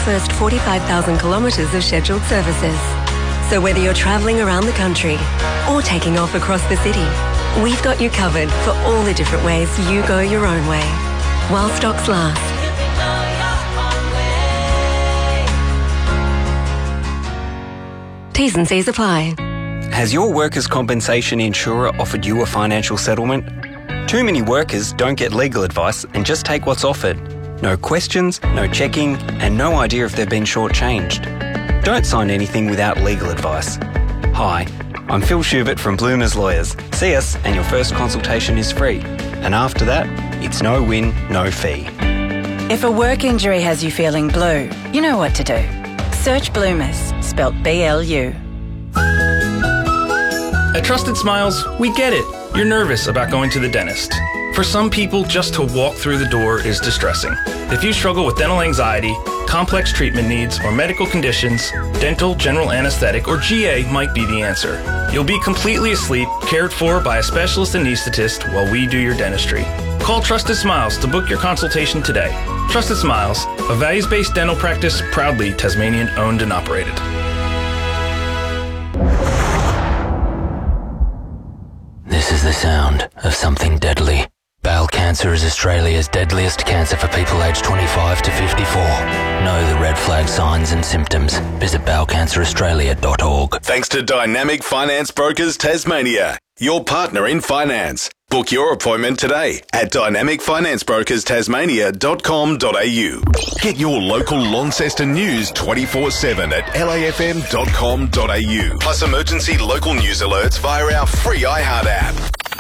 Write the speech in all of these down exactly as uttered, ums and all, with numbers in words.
first forty-five thousand kilometres of scheduled services. So whether you're travelling around the country or taking off across the city, we've got you covered for all the different ways you go your own way, while stocks last. T's and C's apply. Has your workers' compensation insurer offered you a financial settlement? Too many workers don't get legal advice and just take what's offered. No questions, no checking, and no idea if they've been shortchanged. Don't sign anything without legal advice. Hi, I'm Phil Schubert from Bloomers Lawyers. See us and your first consultation is free. And after that, it's no win, no fee. If a work injury has you feeling blue, you know what to do. Search Bloomers, spelt B L U. At Trusted Smiles, we get it. You're nervous about going to the dentist. For some people, just to walk through the door is distressing. If you struggle with dental anxiety, complex treatment needs, or medical conditions, dental, general anesthetic, or G A might be the answer. You'll be completely asleep, cared for by a specialist anesthetist while we do your dentistry. Call Trusted Smiles to book your consultation today. Trusted Smiles, a values-based dental practice proudly Tasmanian owned and operated. This is the sound of something deadly. Bowel cancer is Australia's deadliest cancer for people aged twenty-five to fifty-four. Know the red flag signs and symptoms. Visit bowel cancer australia dot org. Thanks to Dynamic Finance Brokers Tasmania, your partner in finance. Book your appointment today at dynamic finance brokers tasmania dot com dot a u. Get your local Launceston news twenty-four seven at l a f m dot com dot a u. Plus emergency local news alerts via our free iHeart app.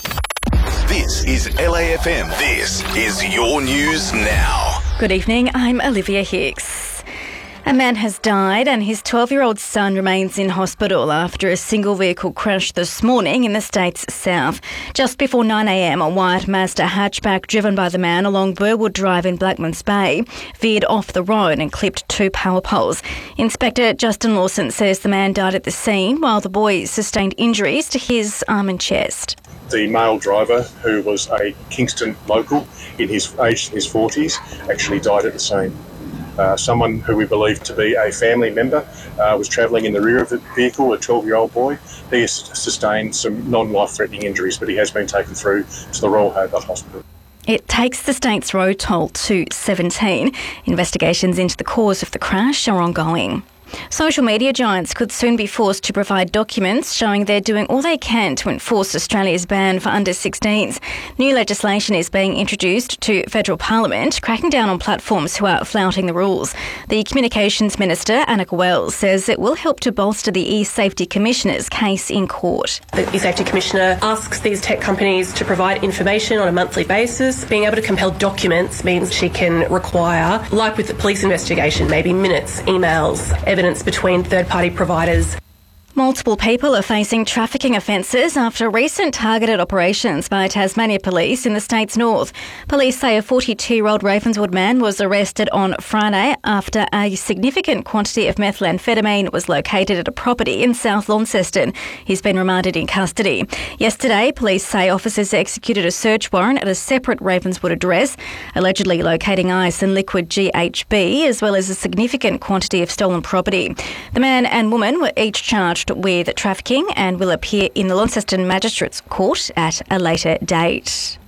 This is L A F M. This is your news now. Good evening, I'm Olivia Hicks. A man has died and his twelve-year-old son remains in hospital after a single vehicle crash this morning in the state's south. Just before nine a m, a white Mazda hatchback driven by the man along Burwood Drive in Blackmans Bay veered off the road and clipped two power poles. Inspector Justin Lawson says the man died at the scene while the boy sustained injuries to his arm and chest. The male driver, who was a Kingston local in his aged in his forties, actually died at the scene. Uh, someone who we believe to be a family member uh, was travelling in the rear of the vehicle, a twelve-year-old boy. He has sustained some non-life-threatening injuries, but he has been taken through to the Royal Hobart Hospital. It takes the state's road toll to seventeen. Investigations into the cause of the crash are ongoing. Social media giants could soon be forced to provide documents showing they're doing all they can to enforce Australia's ban for under sixteens. New legislation is being introduced to federal parliament, cracking down on platforms who are flouting the rules. The Communications Minister, Annika Wells, says it will help to bolster the e-Safety Commissioner's case in court. The e-Safety Commissioner asks these tech companies to provide information on a monthly basis. Being able to compel documents means she can require, like with the police investigation, maybe minutes, emails, evidence between third-party providers. Multiple people are facing trafficking offences after recent targeted operations by Tasmania Police in the state's north. Police say a forty-two-year-old Ravenswood man was arrested on Friday after a significant quantity of methamphetamine was located at a property in South Launceston. He's been remanded in custody. Yesterday, police say officers executed a search warrant at a separate Ravenswood address, allegedly locating ice and liquid G H B, as well as a significant quantity of stolen property. The man and woman were each charged with trafficking and will appear in the Launceston Magistrates Court at a later date.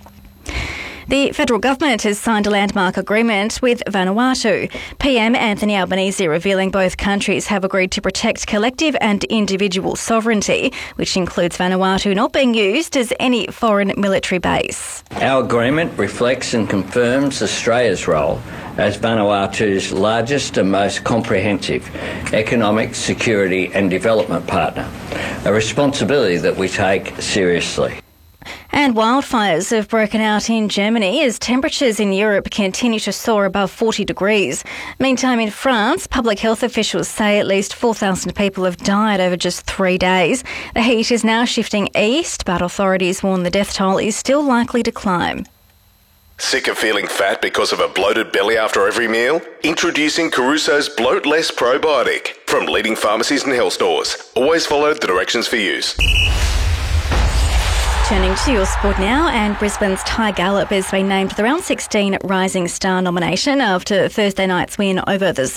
The federal government has signed a landmark agreement with Vanuatu. P M Anthony Albanese revealing both countries have agreed to protect collective and individual sovereignty, which includes Vanuatu not being used as any foreign military base. Our agreement reflects and confirms Australia's role as Vanuatu's largest and most comprehensive economic, security and development partner, a responsibility that we take seriously. And wildfires have broken out in Germany as temperatures in Europe continue to soar above forty degrees. Meantime, in France, public health officials say at least four thousand people have died over just three days. The heat is now shifting east, but authorities warn the death toll is still likely to climb. Sick of feeling fat because of a bloated belly after every meal? Introducing Caruso's Bloat Less Probiotic from leading pharmacies and health stores. Always follow the directions for use. Turning to your sport now, and Brisbane's Ty Gallop has been named the round sixteen Rising Star nomination after Thursday night's win over the